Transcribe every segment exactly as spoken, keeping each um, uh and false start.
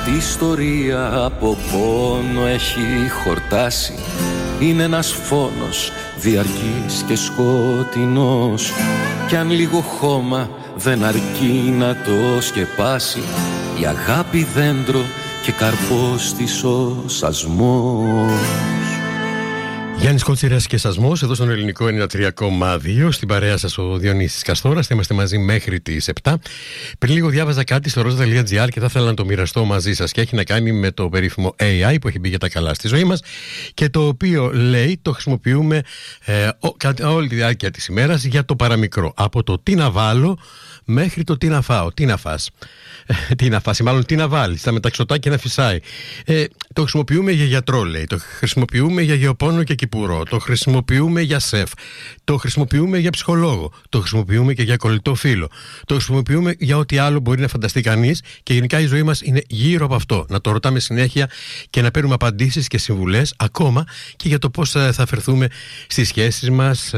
Αυτή η ιστορία από πόνο έχει χορτάσει. Είναι ένας φόνος διαρκής και σκοτεινός, κι αν λίγο χώμα δεν αρκεί να το σκεπάσει, η αγάπη δέντρο και καρπός της ο σασμός. Γιάννης Κότσιρας και Σασμός εδώ στον Ελληνικό ενενήντα τρία κόμμα δύο. Στην παρέα σας ο Διονύσης Καστόρας. Είμαστε μαζί μέχρι τις επτά. Πριν λίγο διάβαζα κάτι στο rosa τελεία gr και θα ήθελα να το μοιραστώ μαζί σας. Και έχει να κάνει με το περίφημο έι άι που έχει μπει για τα καλά στη ζωή μας και το οποίο λέει το χρησιμοποιούμε ε, ο, όλη τη διάρκεια της ημέρας για το παραμικρό. Από το τι να βάλω μέχρι το τι να φάω, τι να φας. Τι να φάσει, μάλλον τι να βάλει, στα μεταξωτάκια να φυσάει. Ε, το χρησιμοποιούμε για γιατρό, λέει. Το χρησιμοποιούμε για γεωπόνο και κυπουρό. Το χρησιμοποιούμε για σεφ. Το χρησιμοποιούμε για ψυχολόγο. Το χρησιμοποιούμε και για κολλητό φίλο. Το χρησιμοποιούμε για ό,τι άλλο μπορεί να φανταστεί κανείς και γενικά η ζωή μας είναι γύρω από αυτό. Να το ρωτάμε συνέχεια και να παίρνουμε απαντήσεις και συμβουλές, ακόμα και για το πώς θα φερθούμε στις σχέσεις μας,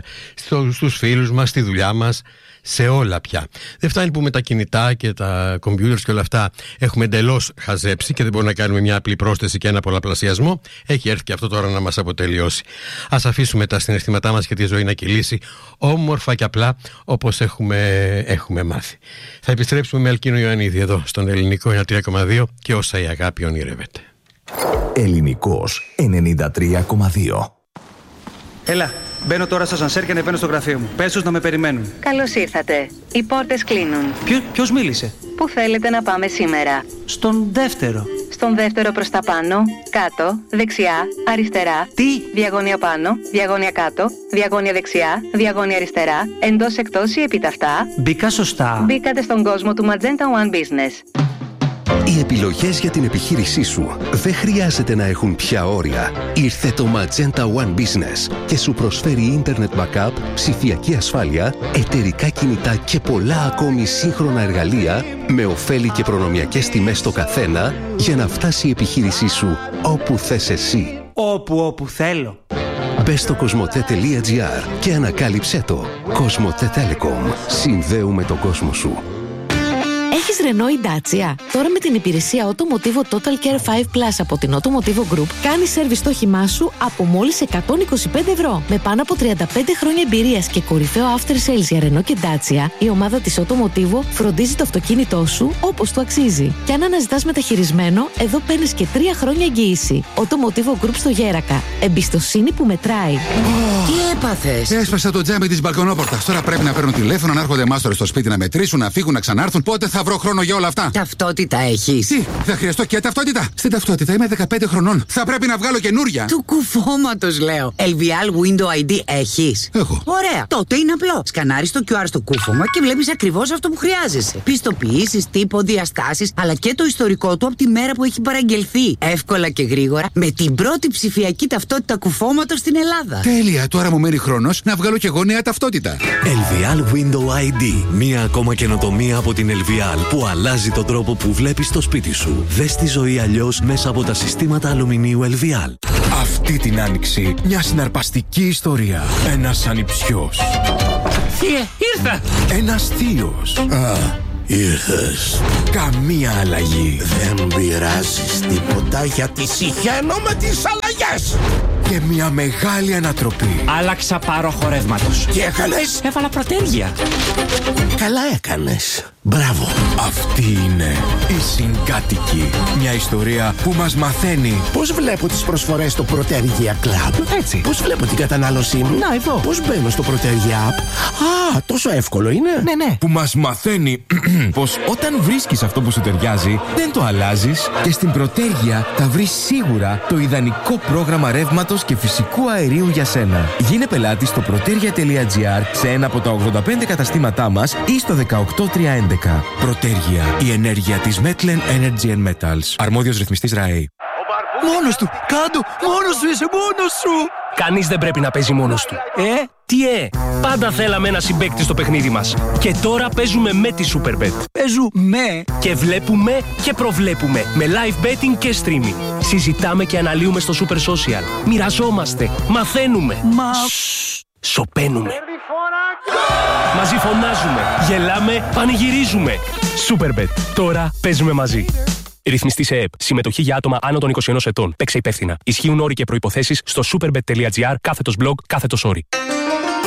στους φίλους μας, στη δουλειά μας. Σε όλα πια. Δεν φτάνει που με τα κινητά και τα κομπιούτερ και όλα αυτά έχουμε εντελώς χαζέψει και δεν μπορούμε να κάνουμε μια απλή πρόσθεση και ένα πολλαπλασιασμό. Έχει έρθει και αυτό τώρα να μας αποτελειώσει. Ας αφήσουμε τα συναισθήματά μας και τη ζωή να κυλήσει όμορφα και απλά όπως έχουμε, έχουμε μάθει. Θα επιστρέψουμε με Αλκίνο Ιωαννίδη εδώ στον Ελληνικό ενενήντα τρία κόμμα δύο και όσα η αγάπη ονειρεύεται. Ελληνικός ενενήντα τρία κόμμα δύο. Έλα, μπαίνω τώρα στο σανσέρ και ανεβαίνω στο γραφείο μου. Πες τους να με περιμένουν. Καλώς ήρθατε. Οι πόρτες κλείνουν. Ποιο, ποιος μίλησε? Πού θέλετε να πάμε σήμερα? Στον δεύτερο. Στον δεύτερο προς τα πάνω, κάτω, δεξιά, αριστερά. Τι? Διαγώνια πάνω, διαγώνια κάτω, διαγώνια δεξιά, διαγώνια αριστερά, εντός εκτός ή επιταυτά. Μπήκα σωστά. Μπήκατε στον κόσμο του Magenta One Business. Οι επιλογές για την επιχείρησή σου δεν χρειάζεται να έχουν πια όρια. Ήρθε το Magenta One Business και σου προσφέρει Internet Backup, ψηφιακή ασφάλεια, εταιρικά κινητά και πολλά ακόμη σύγχρονα εργαλεία με ωφέλη και προνομιακές τιμές στο καθένα για να φτάσει η επιχείρησή σου όπου θες εσύ. Όπου όπου θέλω. Μπες στο κοσμοτέ τελεία gr και ανακάλυψέ το. Κοσμοτέ Telecom. Συνδέουμε τον κόσμο σου. Έχεις Renault ή Dacia? Τώρα με την υπηρεσία Automotivo Total Care πέντε Plus από την Automotivo Group κάνεις σέρβις στο όχημά σου από μόλις εκατόν είκοσι πέντε ευρώ. Με πάνω από τριάντα πέντε χρόνια εμπειρίας και κορυφαίο after sales για Renault και Dacia, η ομάδα της Automotivo φροντίζει το αυτοκίνητό σου όπως του αξίζει. Και αν αναζητάς μεταχειρισμένο, εδώ παίρνεις και τρία χρόνια εγγύηση. Automotivo Group στο Γέρακα. Εμπιστοσύνη που μετράει. Oh. Τι έπαθες? Έσπασα το τζάμι της μπαλκονόπορτας. Τώρα πρέπει να παίρνω τηλέφωνο, να έρχονται μάστορες στο σπίτι να μετρήσουν, να φύγουν, να ξανάρθουν. Πότε θα βρω χρόνο για όλα αυτά? Ταυτότητα έχεις? Τι, θα χρειαστώ και ταυτότητα? Στην ταυτότητα είμαι δεκαπέντε χρονών. Θα πρέπει να βγάλω καινούρια. Του κουφώματος λέω. ελ βι ελ Window άι ντι έχεις? Έχω. Ωραία. Τότε είναι απλό. Σκανάρεις το κιου αρ στο κούφωμα και βλέπεις ακριβώς αυτό που χρειάζεσαι. Πιστοποιήσεις, τύπο, διαστάσεις, αλλά και το ιστορικό του από τη μέρα που έχει παραγγελθεί. Εύκολα και γρήγορα με την πρώτη ψηφιακή ταυτότητα κουφώματος στην Ελλάδα. Τέλεια. Τώρα μου μένει χρόνος να βγάλω κι εγώ νέα ταυτότητα. ελ βι ελ Window άι ντι. Μία ακόμα καινοτομία από την ελ βι ελ που αλλάζει τον τρόπο που βλέπεις το σπίτι σου. Δες τη ζωή αλλιώς μέσα από τα συστήματα αλουμινίου ελ βι ελ. Αυτή την άνοιξη μια συναρπαστική ιστορία. Ένας ανιψιός. Θείε, ήρθα! Ένας θείος. Α, ήρθες. Καμία αλλαγή. Δεν πειράζεις τίποτα γιατί συχαίνω με τις αλλαγές. Και μια μεγάλη ανατροπή. Άλλαξα πάροχο ρεύματος. Τι έκανες? Έβαλα προτέρια. Καλά έκανες. Μπράβο. Αυτή είναι η Συγκάτοικη. Μια ιστορία που μας μαθαίνει πώς βλέπω τις προσφορές στο Προτέργεια Club. Έτσι. Πώς βλέπω την κατανάλωσή μου. Να, εδώ. Πώς μπαίνω στο Προτέργεια App. Α, τόσο εύκολο είναι. Ναι, ναι. Που μας μαθαίνει πως όταν βρίσκεις αυτό που σου ταιριάζει, δεν το αλλάζεις και στην Προτέργεια θα βρεις σίγουρα το ιδανικό πρόγραμμα ρεύματος και φυσικού αερίου για σένα. Γίνε πελάτη στο προτέρια τελεία gr σε ένα από τα ογδόντα πέντε καταστήματά μας ή στο δεκαοκτώ τριακόσια έντεκα. Προτέργεια. Η ενέργεια της Metlen Energy and Metals. Αρμόδιος ρυθμιστής ΡΑΕ. Μόνος του! Κάντο! Μόνος σου είσαι! Μόνος σου! Κανείς δεν πρέπει να παίζει μόνος του. Ε? Τι ε? Πάντα θέλαμε ένα συμπαίκτη στο παιχνίδι μας. Και τώρα παίζουμε με τη Superbet. Παίζουμε! Και βλέπουμε και προβλέπουμε. Με live betting και streaming. Συζητάμε και αναλύουμε στο Super Social. Μοιραζόμαστε. Μαθαίνουμε. Μα... Σοπαίνουμε. Μαζί φωνάζουμε, γελάμε, πανηγυρίζουμε. Superbet. Τώρα παίζουμε μαζί. Ρυθμιστή σε ΕΕΠ. Συμμετοχή για άτομα άνω των είκοσι ενός ετών. Παίξε υπεύθυνα. Ισχύουν όροι και προϋποθέσεις στο superbet.gr κάθετος blog κάθετος όροι.